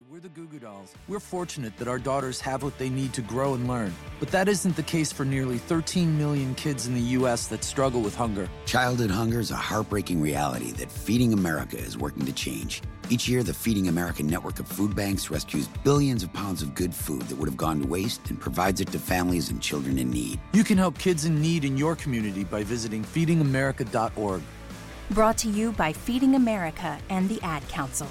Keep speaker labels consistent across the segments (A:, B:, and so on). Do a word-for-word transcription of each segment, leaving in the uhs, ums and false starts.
A: we're the Goo Goo Dolls. We're fortunate that our daughters have what they need to grow and learn. But that isn't the case for nearly thirteen million kids in the U S that struggle with hunger.
B: Childhood hunger is a heartbreaking reality that Feeding America is working to change. Each year, the Feeding America network of food banks rescues billions of pounds of good food that would have gone to waste and provides it to families and children in need.
A: You can help kids in need in your community by visiting feeding america dot org.
C: Brought to you by Feeding America and the Ad Council.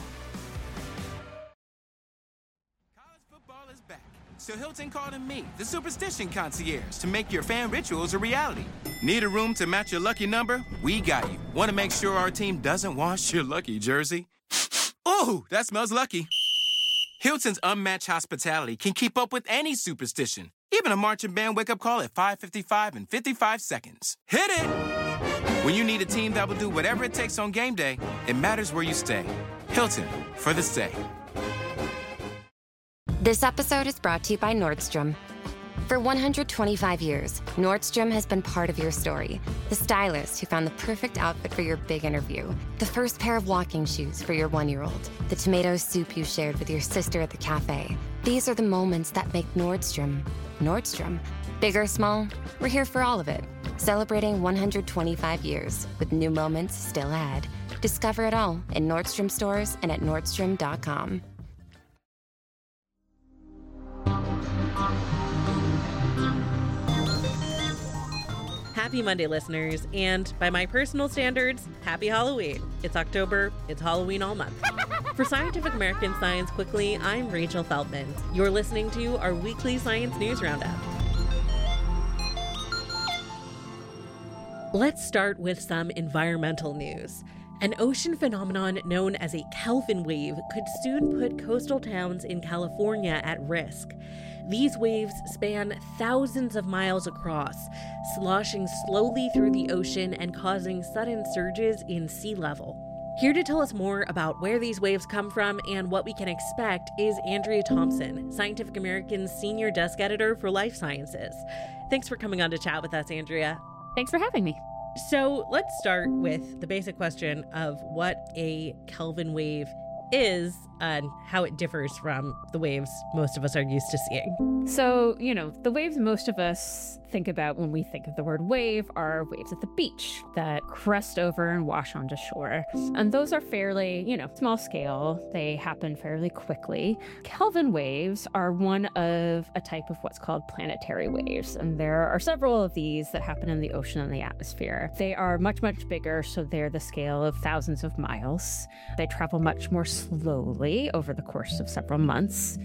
D: So Hilton called in me, the Superstition Concierge, to make your fan rituals a reality. Need a room to match your lucky number? We got you. Want to make sure our team doesn't wash your lucky jersey? Ooh, that smells lucky. Hilton's unmatched hospitality can keep up with any superstition. Even a marching band wake-up call at five fifty-five and fifty-five seconds. Hit it! When you need a team that will do whatever it takes on game day, it matters where you stay. Hilton, for the stay.
E: This episode is brought to you by Nordstrom. For one hundred twenty-five years, Nordstrom has been part of your story. The stylist who found the perfect outfit for your big interview. The first pair of walking shoes for your one-year-old. The tomato soup you shared with your sister at the cafe. These are the moments that make Nordstrom, Nordstrom. Big or small, we're here for all of it. Celebrating one hundred twenty-five years with new moments still ahead. Discover it all in Nordstrom stores and at nordstrom dot com.
F: Happy Monday, listeners, and by my personal standards, happy Halloween. It's October, it's Halloween all month. For Scientific American Science Quickly, I'm Rachel Feldman. You're listening to our weekly science news roundup. Let's start with some environmental news. An ocean phenomenon known as a Kelvin wave could soon put coastal towns in California at risk. These waves span thousands of miles across, sloshing slowly through the ocean and causing sudden surges in sea level. Here to tell us more about where these waves come from and what we can expect is Andrea Thompson, Scientific American's Senior Desk Editor for Life Sciences. Thanks for coming on to chat with us, Andrea.
G: Thanks for having me.
F: So let's start with the basic question of what a Kelvin wave is and how it differs from the waves most of us are used to seeing.
G: So, you know, the waves most of us think about when we think of the word wave are waves at the beach that crest over and wash onto shore. And those are fairly, you know, small scale. They happen fairly quickly. Kelvin waves are one of a type of what's called planetary waves. And there are several of these that happen in the ocean and the atmosphere. They are much, much bigger, so they're the scale of thousands of miles. They travel much more slowly over the course of several months.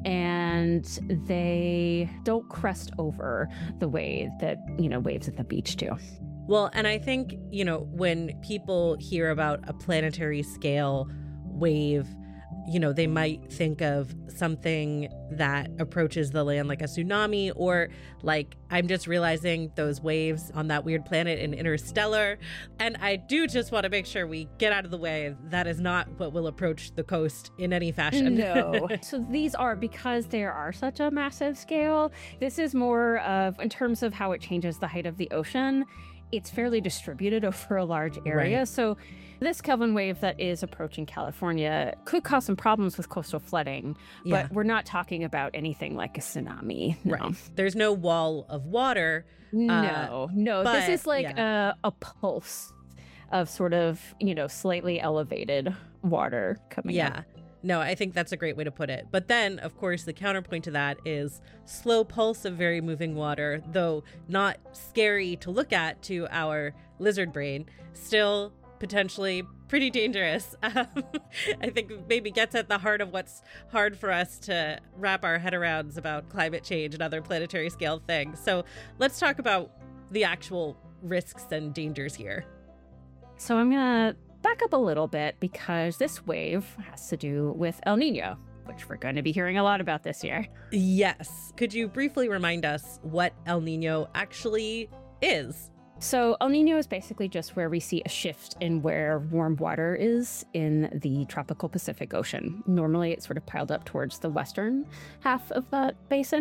G: And they don't crest over the way that, you know, waves at the beach do.
F: Well, and I think, you know, when people hear about a planetary scale wave, you know, they might think of something that approaches the land like a tsunami, or like, I'm just realizing those waves on that weird planet in Interstellar. And I do just want to make sure we get out of the way. That is not what will approach the coast in any fashion.
G: No. So these are, because there are such a massive scale, this is more of, in terms of how it changes the height of the ocean, it's fairly distributed over a large area. Right. So this Kelvin wave that is approaching California could cause some problems with coastal flooding, yeah. but we're not talking about anything like a tsunami. No.
F: Right. There's no wall of water.
G: No,
F: uh,
G: no.
F: But,
G: this is like
F: yeah.
G: a, a pulse of sort of, you know, slightly elevated water coming
F: yeah.
G: up.
F: Yeah. No, I think that's a great way to put it. But then, of course, the counterpoint to that is slow pulse of very moving water, though not scary to look at to our lizard brain, still potentially pretty dangerous. Um, I think maybe gets at the heart of what's hard for us to wrap our head around about climate change and other planetary scale things. So let's talk about the actual risks and dangers here.
G: So I'm going to back up a little bit because this wave has to do with El Nino, which we're going to be hearing a lot about this year.
F: Yes. Could you briefly remind us what El Nino actually is?
G: So El Nino is basically just where we see a shift in where warm water is in the tropical Pacific Ocean. Normally it's sort of piled up towards the western half of that basin.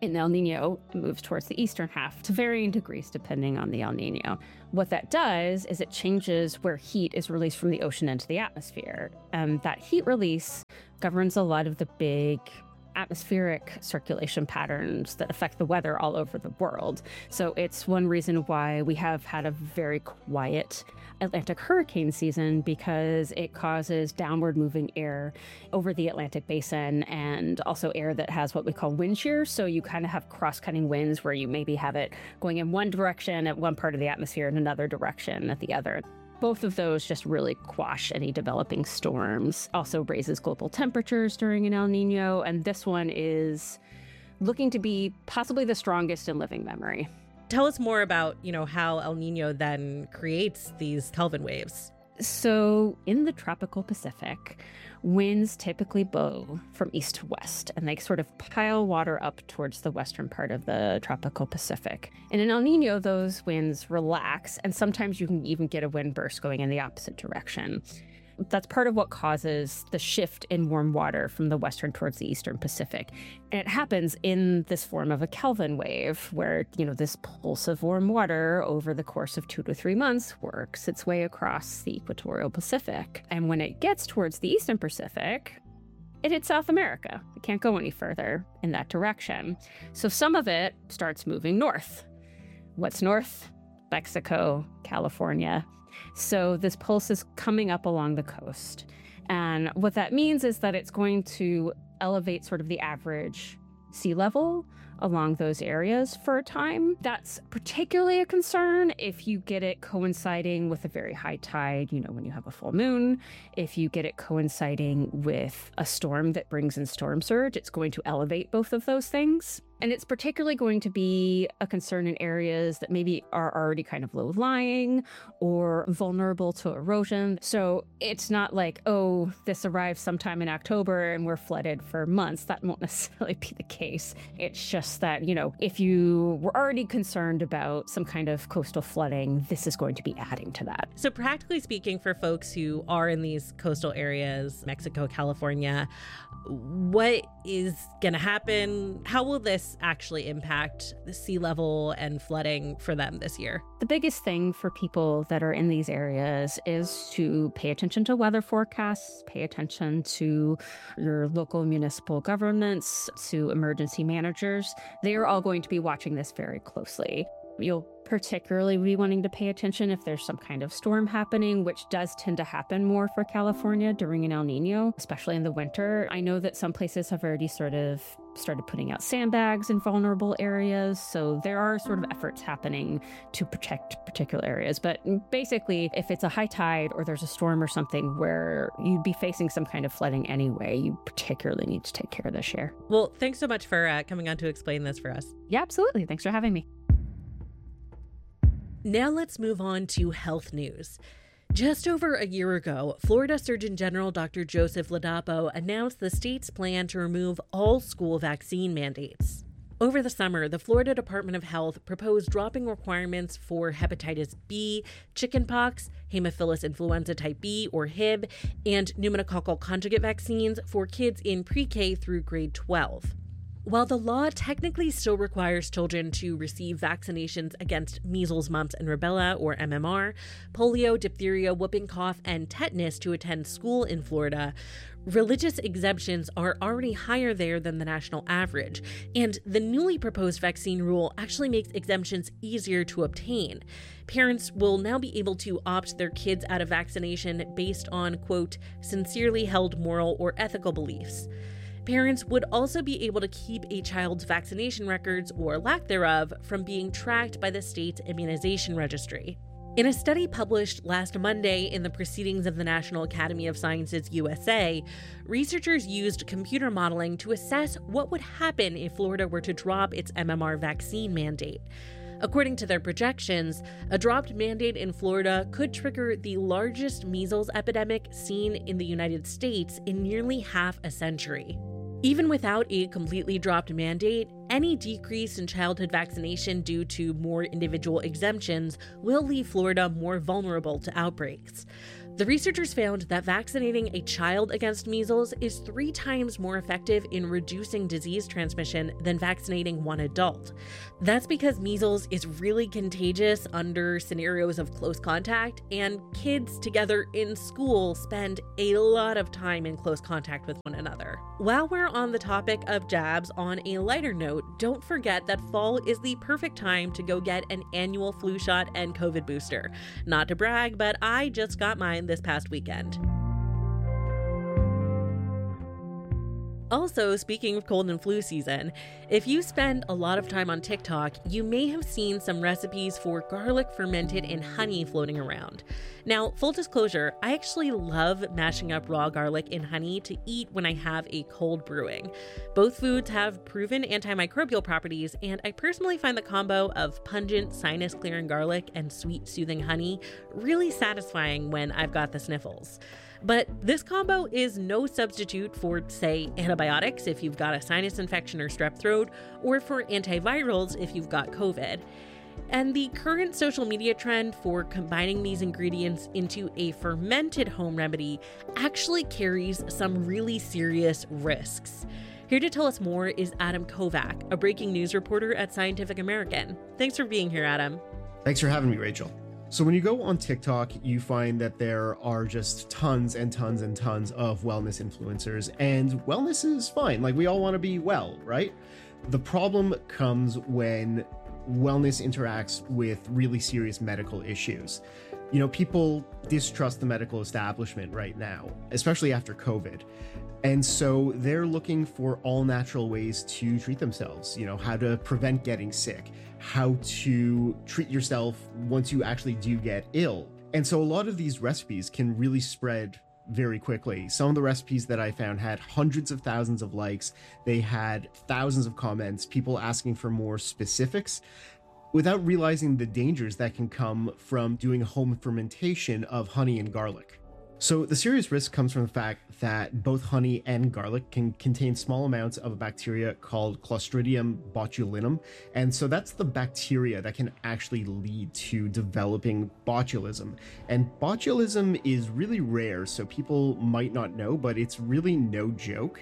G: In El Nino, it moves towards the eastern half to varying degrees depending on the El Nino. What that does is it changes where heat is released from the ocean into the atmosphere. And that heat release governs a lot of the big atmospheric circulation patterns that affect the weather all over the world. So it's one reason why we have had a very quiet Atlantic hurricane season, because it causes downward moving air over the Atlantic basin, and also air that has what we call wind shear. So you kind of have cross-cutting winds where you maybe have it going in one direction at one part of the atmosphere and another direction at the other. Both of those just really quash any developing storms. Also raises global temperatures during an El Nino, and this one is looking to be possibly the strongest in living memory.
F: Tell us more about, you know, how El Nino then creates these Kelvin waves.
G: So in the tropical Pacific, winds typically blow from east to west, and they sort of pile water up towards the western part of the tropical Pacific. In an El Nino, those winds relax, and sometimes you can even get a wind burst going in the opposite direction. That's part of what causes the shift in warm water from the western towards the eastern Pacific. And it happens in this form of a Kelvin wave, where, you know, this pulse of warm water over the course of two to three months works its way across the equatorial Pacific. And when it gets towards the eastern Pacific, it hits South America. It can't go any further in that direction. So some of it starts moving north. What's north? Mexico, California. So this pulse is coming up along the coast. And what that means is that it's going to elevate sort of the average sea level along those areas for a time. That's particularly a concern if you get it coinciding with a very high tide, you know, when you have a full moon. If you get it coinciding with a storm that brings in storm surge, it's going to elevate both of those things. And it's particularly going to be a concern in areas that maybe are already kind of low-lying or vulnerable to erosion. So it's not like, oh, this arrives sometime in October and we're flooded for months. That won't necessarily be the case. It's just that, you know, if you were already concerned about some kind of coastal flooding, this is going to be adding to that.
F: So practically speaking, for folks who are in these coastal areas, Mexico, California, what is going to happen? How will this actually impact the sea level and flooding for them this year?
G: The biggest thing for people that are in these areas is to pay attention to weather forecasts, pay attention to your local municipal governments, to emergency managers. They are all going to be watching this very closely. You'll particularly be wanting to pay attention if there's some kind of storm happening, which does tend to happen more for California during an El Nino, especially in the winter. I know that some places have already sort of started putting out sandbags in vulnerable areas, so there are sort of efforts happening to protect particular areas. But basically, if it's a high tide or there's a storm or something where you'd be facing some kind of flooding anyway, you particularly need to take care of this year.
F: Well, thanks so much for uh, coming on to explain this for us.
G: Yeah, absolutely. Thanks for having me.
F: Now let's move on to health news. Just over a year ago, Florida Surgeon General Doctor Joseph Ladapo announced the state's plan to remove all school vaccine mandates. Over the summer, the Florida Department of Health proposed dropping requirements for hepatitis B, chickenpox, Haemophilus influenza type B or H I V, and pneumococcal conjugate vaccines for kids in pre-K through grade twelve. While the law technically still requires children to receive vaccinations against measles, mumps, and rubella, or M M R, polio, diphtheria, whooping cough, and tetanus to attend school in Florida, religious exemptions are already higher there than the national average, and the newly proposed vaccine rule actually makes exemptions easier to obtain. Parents will now be able to opt their kids out of vaccination based on, quote, sincerely held moral or ethical beliefs. Parents would also be able to keep a child's vaccination records, or lack thereof, from being tracked by the state's immunization registry. In a study published last Monday in the Proceedings of the National Academy of Sciences U S A, researchers used computer modeling to assess what would happen if Florida were to drop its M M R vaccine mandate. According to their projections, a dropped mandate in Florida could trigger the largest measles epidemic seen in the United States in nearly half a century. Even without a completely dropped mandate, any decrease in childhood vaccination due to more individual exemptions will leave Florida more vulnerable to outbreaks. The researchers found that vaccinating a child against measles is three times more effective in reducing disease transmission than vaccinating one adult. That's because measles is really contagious under scenarios of close contact, and kids together in school spend a lot of time in close contact with one another. While we're on the topic of jabs, on a lighter note, don't forget that fall is the perfect time to go get an annual flu shot and COVID booster. Not to brag, but I just got mine this past weekend. Also, speaking of cold and flu season, if you spend a lot of time on TikTok, you may have seen some recipes for garlic fermented in honey floating around. Now, full disclosure, I actually love mashing up raw garlic in honey to eat when I have a cold brewing. Both foods have proven antimicrobial properties, and I personally find the combo of pungent, sinus-clearing garlic and sweet, soothing honey really satisfying when I've got the sniffles. But this combo is no substitute for, say, antibiotics if you've got a sinus infection or strep throat, or for antivirals if you've got COVID. And the current social media trend for combining these ingredients into a fermented home remedy actually carries some really serious risks. Here to tell us more is Adam Kovac, a breaking news reporter at Scientific American. Thanks for being here, Adam.
H: Thanks for having me, Rachel. So when you go on TikTok, you find that there are just tons and tons and tons of wellness influencers, and wellness is fine. Like, we all want to be well, right? The problem comes when wellness interacts with really serious medical issues. You know, people distrust the medical establishment right now, especially after COVID. And so they're looking for all natural ways to treat themselves, you know, how to prevent getting sick, how to treat yourself once you actually do get ill. And so a lot of these recipes can really spread very quickly. Some of the recipes that I found had hundreds of thousands of likes. They had thousands of comments, people asking for more specifics, without realizing the dangers that can come from doing home fermentation of honey and garlic. So the serious risk comes from the fact that both honey and garlic can contain small amounts of a bacteria called Clostridium botulinum. And so that's the bacteria that can actually lead to developing botulism. And botulism is really rare, so people might not know, but it's really no joke.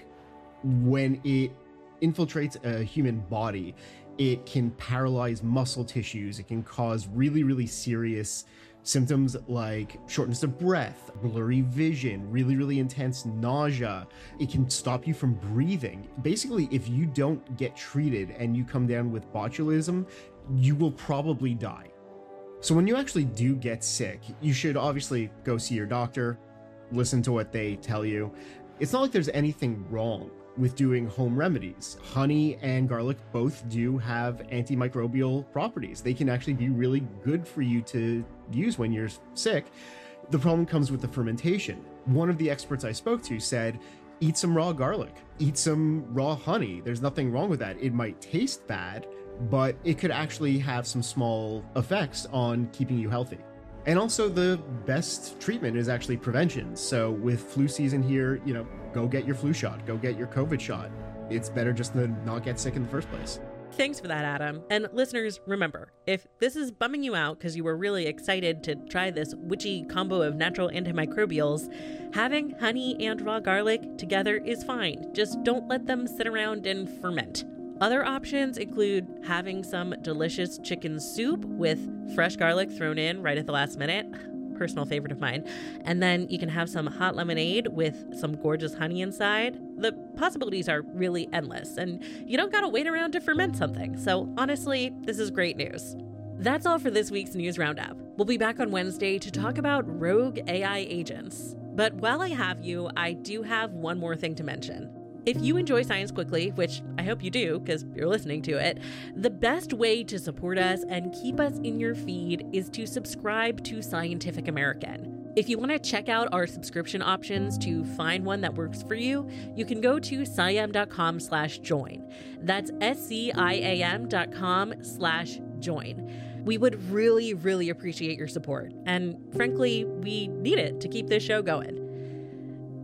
H: When it infiltrates a human body, it can paralyze muscle tissues. It can cause really, really serious symptoms like shortness of breath, blurry vision, really, really intense nausea. It can stop you from breathing. Basically, if you don't get treated and you come down with botulism, you will probably die. So when you actually do get sick, you should obviously go see your doctor, listen to what they tell you. It's not like there's anything wrong with doing home remedies. Honey and garlic both do have antimicrobial properties. They can actually be really good for you to use when you're sick. The problem comes with the fermentation. One of the experts I spoke to said, eat some raw garlic, eat some raw honey. There's nothing wrong with that. It might taste bad, but it could actually have some small effects on keeping you healthy. And also, the best treatment is actually prevention. So with flu season here, you know, go get your flu shot, go get your COVID shot. It's better just to not get sick in the first place.
F: Thanks for that, Adam. And listeners, remember, if this is bumming you out because you were really excited to try this witchy combo of natural antimicrobials, having honey and raw garlic together is fine. Just don't let them sit around and ferment. Other options include having some delicious chicken soup with fresh garlic thrown in right at the last minute. Personal favorite of mine. And then you can have some hot lemonade with some gorgeous honey inside. The possibilities are really endless, and you don't gotta wait around to ferment something. So honestly, this is great news. That's all for this week's News Roundup. We'll be back on Wednesday to talk about rogue A I agents. But while I have you, I do have one more thing to mention. If you enjoy Science Quickly, which I hope you do because you're listening to it, the best way to support us and keep us in your feed is to subscribe to Scientific American. If you want to check out our subscription options to find one that works for you, you can go to sciam.com slash join. That's S-C-I-A-M dot com slash join. We would really, really appreciate your support. And frankly, we need it to keep this show going.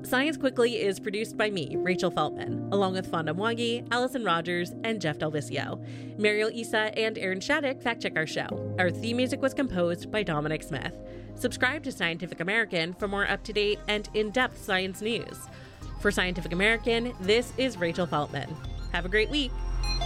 F: Science Quickly is produced by me, Rachel Feltman, along with Fonda Mwagi, Allison Rogers, and Jeff Delvicio. Mariel Issa and Aaron Shattuck fact-check our show. Our theme music was composed by Dominic Smith. Subscribe to Scientific American for more up-to-date and in-depth science news. For Scientific American, this is Rachel Feltman. Have a great week.